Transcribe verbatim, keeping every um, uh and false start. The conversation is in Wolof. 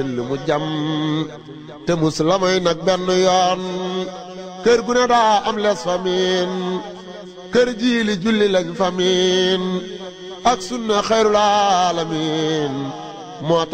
li mu jam te mus la may nag benn yoon kër gu ne daa am les famin kër jiili julli lañ famin ak sunna xayrul alamin moo